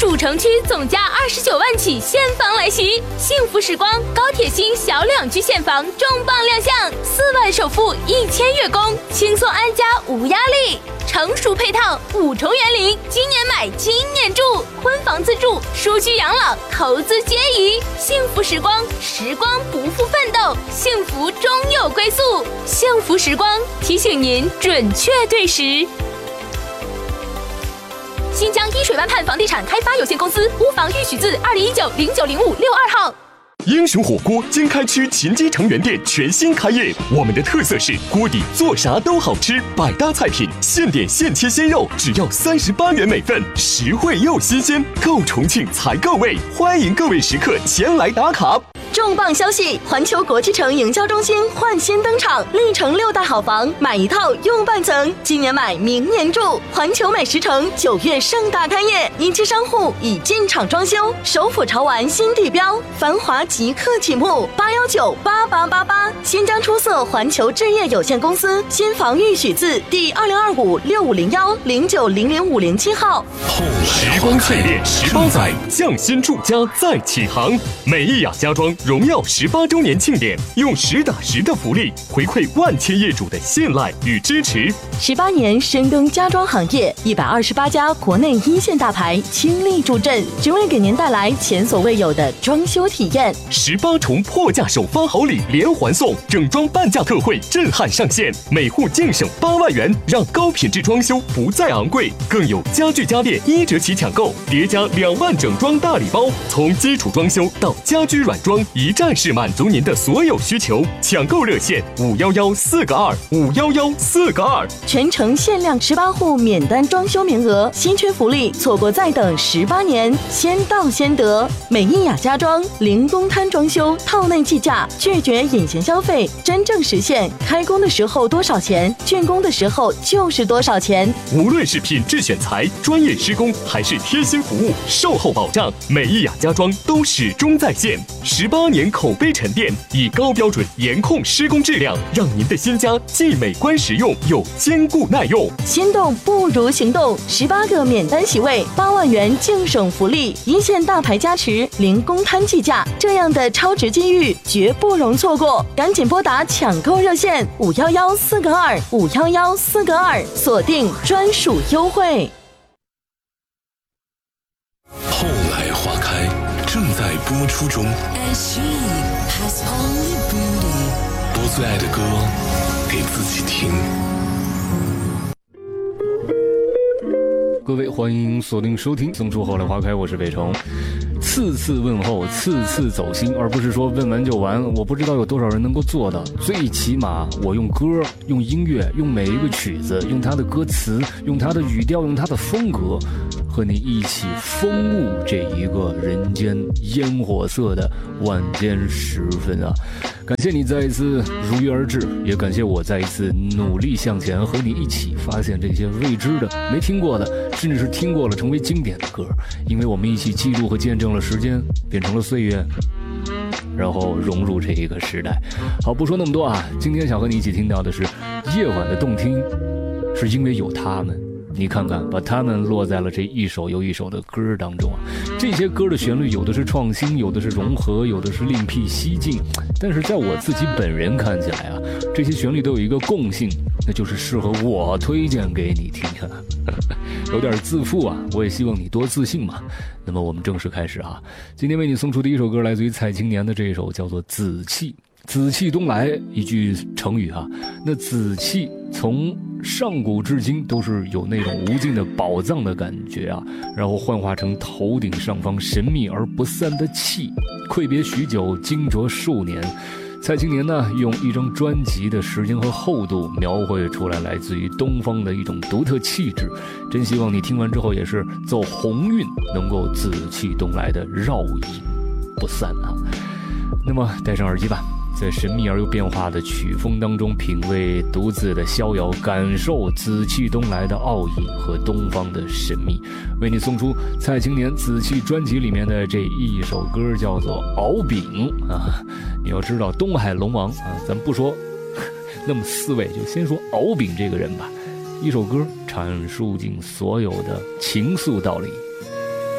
主城区总价29万起现房来袭，幸福时光高铁新小两居现房重磅亮相，4万首付1000月供，轻松安家无压力。成熟配套5重园林，今年买今年住，婚房自住，舒居养老，投资皆宜。幸福时光，时光不负奋斗，幸福终有归宿。幸福时光提醒您准确对时。新疆依水湾畔房地产开发有限公司屋房预许字2019090562号。 英雄火锅经开区秦基城原店全新开业，我们的特色是锅底做啥都好吃，百搭菜品，现点现切鲜肉，只要38元每份，实惠又新鲜，够重庆才够味，欢迎各位食客前来打卡。 重磅消息！环球国际城营销中心焕新登场，历城6大好房，买一套用半层，今年买明年住。环球美食城9月盛大开业，一期商户已进场装修，首府潮玩新地标，繁华即刻启幕，8198888。新疆出色环球置业有限公司新房预许字第20256501090057号。 时光淬炼18载，匠心住家再起航。美意雅家装荣耀18周年庆典，用实打实的福利回馈万千业主的信赖与支持。 18年深耕家装行业，128家国内一线大牌倾力助阵，只为给您带来前所未有的装修体验。 18重破价首发好礼连环送，整装半价特惠震撼上线，每户净省8万元，让高品质装修不再昂贵。更有家具家电1折起抢购，叠加2万整装大礼包，从基础装修到家居软装，一站式满足您的所有需求。抢购热线511-4个2，511-4个2。 全城限量18户免单装修名额，稀缺福利，错过再等18年，先到先得。美意雅家装零公摊装修，套内计价，拒绝隐形消费，真正实现开工的时候多少钱，竣工的时候就是多少钱。 无论是品质选材、专业施工，还是贴心服务、售后保障，美意雅家装都始终在线。18年口碑沉淀，以高标准严控施工质量，让您的新家既美观实用又坚固耐用。 心动不如行动，18个免单席位，8万元净省福利，一线大牌加持，零公摊计价，这样的超值机遇绝不容错过，赶紧拨打抢购热线511-4个2，511-4个2，锁定专属优惠。 后来花开正在播出中，播最爱的歌给自己听。 各位欢迎锁定收听送出后来花开，我是北城。次次问候，次次走心，而不是说问完就完。我不知道有多少人能够做到，最起码我用歌，用音乐，用每一个曲子，用它的歌词，用它的语调，用它的风格，和你一起风物这一个人间烟火色的晚间时分啊！感谢你再一次如约而至，也感谢我再一次努力向前，和你一起发现这些未知的、没听过的，甚至是听过了成为经典的歌。因为我们一起记录和见证了时间，变成了岁月，然后融入这一个时代。好，不说那么多啊，今天想和你一起听到的是夜晚的动听，是因为有他们。你看看，把他们落在了这一首又一首的歌当中啊。这些歌的旋律有的是创新，有的是融合，有的是另辟蹊径。但是在我自己本人看起来啊，这些旋律都有一个共性，那就是适合我推荐给你听啊。有点自负啊，我也希望你多自信嘛。那么我们正式开始啊。今天为你送出的一首歌来自于蔡青年的这一首叫做《紫气》。紫气东来，一句成语啊。那紫气从上古至今都是有那种无尽的宝藏的感觉啊，然后幻化成头顶上方神秘而不散的气，阔别许久，惊蛰数年。蔡青年呢，用一张专辑的时间和厚度描绘出来来自于东方的一种独特气质，真希望你听完之后也是走鸿运，能够紫气东来的绕影不散啊。那么戴上耳机吧，在神秘而又变化的曲风当中品味独自的逍遥，感受紫气东来的奥义和东方的神秘。为你送出蔡青年紫气专辑里面的这一首歌，叫做敖丙啊。你要知道东海龙王啊，咱不说那么四位，就先说敖丙这个人吧。一首歌阐述尽所有的情愫道理。